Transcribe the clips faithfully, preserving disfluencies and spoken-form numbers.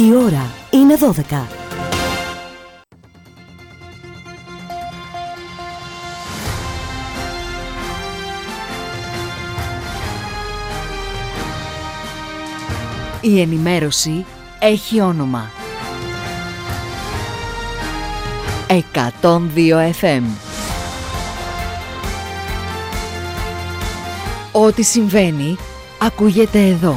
Η ώρα είναι δώδεκα. Η ενημέρωση έχει όνομα. εκατόν δύο εφ εμ. Ό,τι συμβαίνει, ακούγεται εδώ.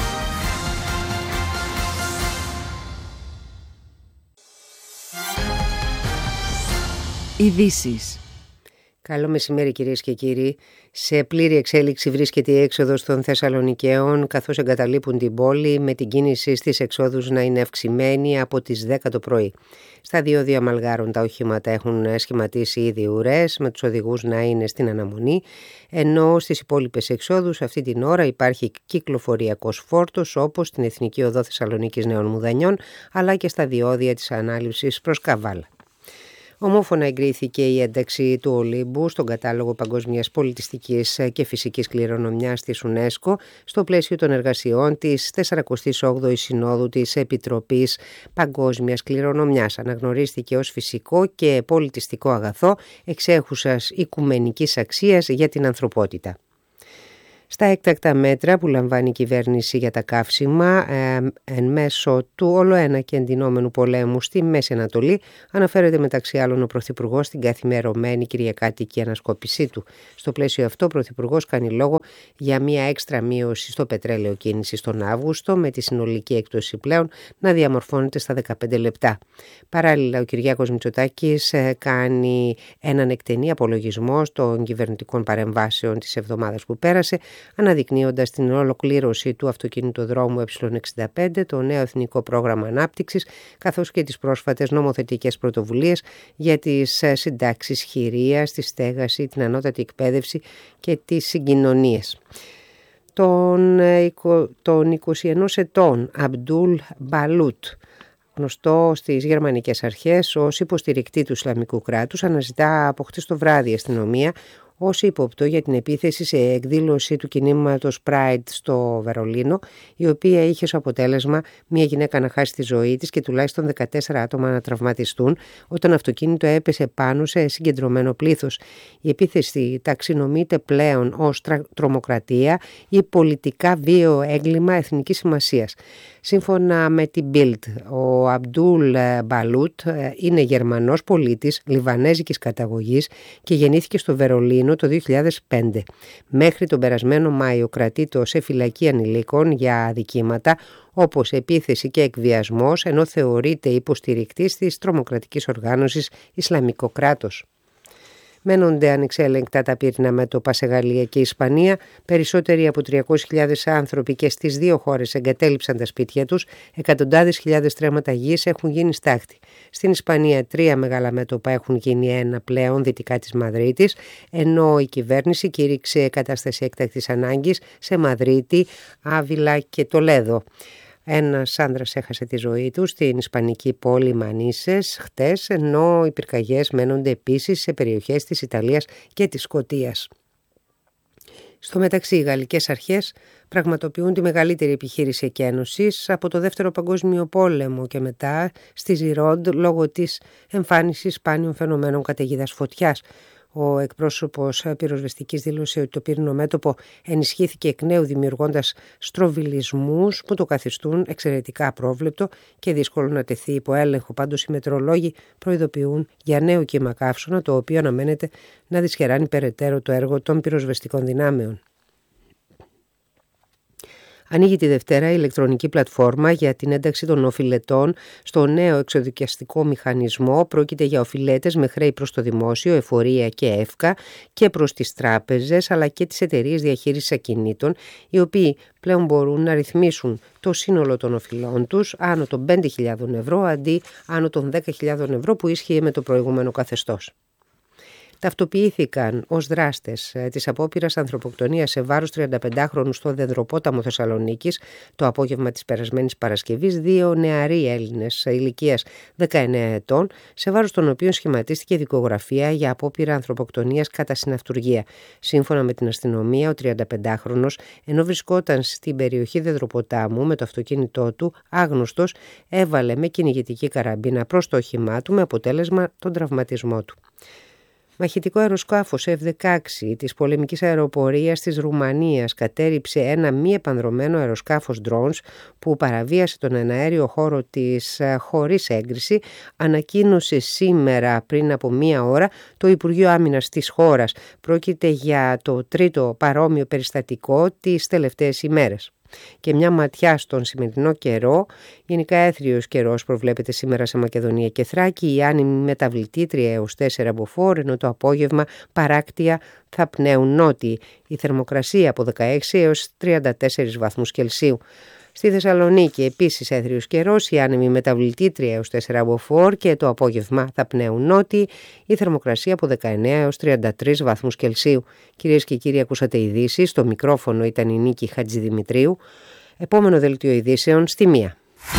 Ειδήσεις. Καλό μεσημέρι κυρίες και κύριοι. Σε πλήρη εξέλιξη βρίσκεται η έξοδος των Θεσσαλονικαίων, καθώς εγκαταλείπουν την πόλη, με την κίνηση στις εξόδους να είναι αυξημένη από τις δέκα το πρωί. Στα διόδια Μαλγάρων τα οχήματα έχουν σχηματίσει ήδη ουρές, με τους οδηγούς να είναι στην αναμονή, ενώ στις υπόλοιπες εξόδους αυτή την ώρα υπάρχει κυκλοφοριακός φόρτος, όπως στην Εθνική Οδό Θεσσαλονίκης Νέων Μουδανιών, αλλά και στα διόδια της ανάληψης προς Καβάλα. Ομόφωνα εγκρίθηκε η ένταξη του Ολύμπου στον κατάλογο παγκόσμιας πολιτιστικής και φυσικής κληρονομιάς της UNESCO στο πλαίσιο των εργασιών της σαρανταοστής όγδοης Συνόδου της Επιτροπής Παγκόσμιας Κληρονομιάς. Αναγνωρίστηκε ως φυσικό και πολιτιστικό αγαθό εξέχουσας οικουμενικής αξίας για την ανθρωπότητα. Στα έκτακτα μέτρα που λαμβάνει η κυβέρνηση για τα καύσιμα ε, εν μέσω του ολοένα και εντυνόμενου πολέμου στη Μέση Ανατολή, αναφέρεται μεταξύ άλλων ο Πρωθυπουργός στην καθημερωμένη κυριακάτικη ανασκόπησή του. Στο πλαίσιο αυτό, ο Πρωθυπουργός κάνει λόγο για μια έξτρα μείωση στο πετρέλαιο κίνησης τον Αύγουστο, με τη συνολική έκπτωση πλέον να διαμορφώνεται στα δεκαπέντε λεπτά. Παράλληλα, ο Κυριάκος Μητσοτάκης ε, κάνει έναν εκτενή απολογισμό των κυβερνητικών παρεμβάσεων της εβδομάδας που πέρασε, αναδεικνύοντας την ολοκλήρωση του αυτοκινητοδρόμου ε εξήντα πέντε, το νέο εθνικό πρόγραμμα ανάπτυξης, καθώς και τις πρόσφατες νομοθετικές πρωτοβουλίες για τις συντάξεις χειρίας, τη στέγαση, την ανώτατη εκπαίδευση και τις συγκοινωνίες. Τον, τον είκοσι ενός ετών Αμπντούλ Μπαλούτ, γνωστό στις γερμανικές αρχές ως υποστηρικτή του Ισλαμικού κράτους, αναζητά από χτες το βράδυ η αστυνομία ως ύποπτο για την επίθεση σε εκδήλωση του κινήματος Pride στο Βερολίνο, η οποία είχε ως αποτέλεσμα μια γυναίκα να χάσει τη ζωή της και τουλάχιστον δεκατέσσερα άτομα να τραυματιστούν όταν αυτοκίνητο έπεσε πάνω σε συγκεντρωμένο πλήθος. Η επίθεση ταξινομείται πλέον ως τρομοκρατία ή πολιτικά βίαιο έγκλημα εθνικής σημασίας. Σύμφωνα με την Bild, ο Αμπντούλ Μπαλούτ είναι Γερμανός πολίτης λιβανέζικης καταγωγής και γεννήθηκε στο Βερολίνο το δύο χιλιάδες πέντε. Μέχρι τον περασμένο Μάιο κρατείται σε φυλακή ανηλίκων για αδικήματα όπως επίθεση και εκβιασμός, ενώ θεωρείται υποστηρικτής της τρομοκρατικής οργάνωσης Ισλαμικό κράτος. Μένονται ανεξέλεγκτα τα πύρινα μέτωπα σε Γαλλία και Ισπανία. Περισσότεροι από τριακόσιες χιλιάδες άνθρωποι και στις δύο χώρες εγκατέλειψαν τα σπίτια τους. Εκατοντάδες χιλιάδες τρέματα γης έχουν γίνει στάχτη. Στην Ισπανία τρία μεγάλα μέτωπα έχουν γίνει ένα πλέον δυτικά της Μαδρίτης, ενώ η κυβέρνηση κήρυξε κατάσταση έκτακτης ανάγκης σε Μαδρίτη, Άβυλα και Τολέδο. Ένας άντρας έχασε τη ζωή του στην ισπανική πόλη Μανίσες χτες, ενώ οι πυρκαγιές μένονται επίσης σε περιοχές της Ιταλίας και της Σκωτίας. Στο μεταξύ, οι γαλλικές αρχές πραγματοποιούν τη μεγαλύτερη επιχείρηση εκένωσης από το Δεύτερο Παγκόσμιο Πόλεμο και μετά στη Ζιρόντ λόγω της εμφάνισης σπάνιων φαινομένων καταιγίδας φωτιάς. Ο εκπρόσωπος πυροσβεστικής δήλωσε ότι το πύρινο μέτωπο ενισχύθηκε εκ νέου, δημιουργώντας στροβιλισμούς που το καθιστούν εξαιρετικά απρόβλεπτο και δύσκολο να τεθεί υπό έλεγχο. Πάντως οι μετεωρολόγοι προειδοποιούν για νέο κύμα καύσωνα, το οποίο αναμένεται να δυσχεράνει περαιτέρω το έργο των πυροσβεστικών δυνάμεων. Ανοίγει τη Δευτέρα η ηλεκτρονική πλατφόρμα για την ένταξη των οφειλετών στο νέο εξοδικαστικό μηχανισμό. Πρόκειται για οφειλέτες με χρέη προς το δημόσιο, εφορία και εύκα, και προς τις τράπεζες αλλά και τις εταιρείες διαχείρισης ακινήτων, οι οποίοι πλέον μπορούν να ρυθμίσουν το σύνολο των οφειλών τους άνω των πέντε χιλιάδες ευρώ αντί άνω των δέκα χιλιάδες ευρώ που ίσχυε με το προηγούμενο καθεστώς. ταυτοποιήθηκαν ως δράστες της απόπειρας ανθρωποκτονίας σε βάρος τριανταπεντάχρονου στο Δεντροπόταμο Θεσσαλονίκης το απόγευμα της περασμένης Παρασκευής δύο νεαροί Έλληνες ηλικίας δεκαεννέα ετών, σε βάρος των οποίων σχηματίστηκε δικογραφία για απόπειρα ανθρωποκτονίας κατά συναυτουργία. Σύμφωνα με την αστυνομία, ο τριανταπεντάχρονος, ενώ βρισκόταν στην περιοχή Δεντροποτάμου με το αυτοκίνητό του, άγνωστος έβαλε με κυνηγητική καραμπίνα προς το όχημά του με αποτέλεσμα τον τραυματισμό του. Μαχητικό αεροσκάφος εφ δεκαέξι της πολεμικής αεροπορίας της Ρουμανίας κατέρριψε ένα μη επανδρωμένο αεροσκάφος drones που παραβίασε τον εναέριο χώρο της χωρίς έγκριση, ανακοίνωσε σήμερα πριν από μία ώρα το Υπουργείο Άμυνας της χώρας. Πρόκειται για το τρίτο παρόμοιο περιστατικό τις τελευταίες ημέρες. Και μια ματιά στον σημερινό καιρό. Γενικά έθριος καιρός προβλέπεται σήμερα σε Μακεδονία και Θράκη. Η άνεμη μεταβλητή τρία έως τέσσερα μποφόρ, ενώ το απόγευμα παράκτια θα πνέουν νότιοι. Η θερμοκρασία από δεκαέξι έως τριάντα τέσσερις βαθμούς Κελσίου. Στη Θεσσαλονίκη επίσης έθριος καιρός, η άνεμη μεταβλητή τρία έως τέσσερα μποφόρ και το απόγευμα θα πνέουν νότιοι, η θερμοκρασία από δεκαεννέα έως τριάντα τρεις βαθμούς Κελσίου. Κυρίες και κύριοι, ακούσατε ειδήσεις, στο μικρόφωνο ήταν η Νίκη Χατζηδημητρίου. Επόμενο δελτίο ειδήσεων στη μία.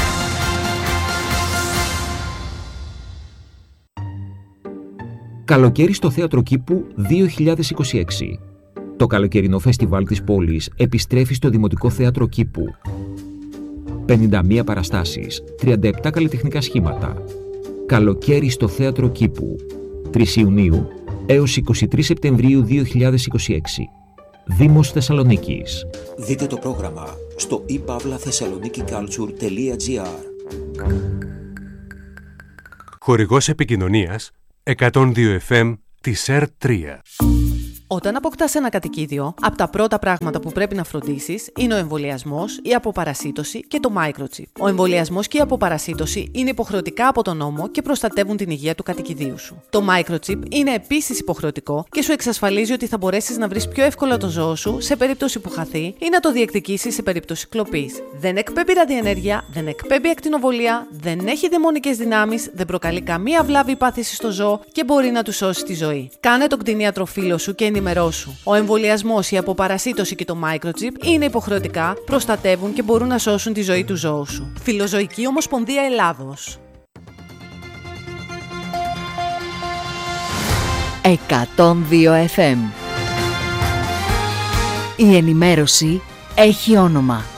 Καλοκαίρι στο Θέατρο Κήπου δύο χιλιάδες είκοσι έξι. Το καλοκαιρινό φεστιβάλ της πόλης επιστρέφει στο Δημοτικό Θέατρο Κήπου. πενήντα μία παραστάσεις, τριάντα επτά καλλιτεχνικά σχήματα. Καλοκαίρι στο Θέατρο Κήπου. τρεις Ιουνίου έως είκοσι τρεις Σεπτεμβρίου δύο χιλιάδες είκοσι έξι. Δήμος Θεσσαλονίκης. Δείτε το πρόγραμμα στο i pavla thessaloniki culture τελεία gr. Χορηγός επικοινωνίας εκατόν δύο εφ εμ της ΕΡ τρία. Όταν αποκτάς ένα κατοικίδιο, από τα πρώτα πράγματα που πρέπει να φροντίσεις είναι ο εμβολιασμός, η αποπαρασίτωση και το microchip. Ο εμβολιασμός και η αποπαρασίτωση είναι υποχρεωτικά από τον νόμο και προστατεύουν την υγεία του κατοικιδίου σου. Το microchip είναι επίσης υποχρεωτικό και σου εξασφαλίζει ότι θα μπορέσεις να βρεις πιο εύκολα το ζώο σου σε περίπτωση που χαθεί ή να το διεκδικήσεις σε περίπτωση κλοπής. Δεν εκπέμπει ραδιενέργεια, δεν εκπέμπει ακτινοβολία, δεν έχει δαιμονικές δυνάμεις, δεν προκαλεί καμία βλάβη ή πάθηση στο ζώο και μπορεί να του σώσει τη ζωή. Κάνε τον κτηνίατρο φίλο σου και ενημερώσου. Ο εμβολιασμός, η αποπαρασίτωση και το microchip είναι υποχρεωτικά, προστατεύουν και μπορούν να σώσουν τη ζωή του ζώου σου. Φιλοζωική Ομοσπονδία Ελλάδος. εκατόν δύο εφ εμ. Η ενημέρωση έχει όνομα.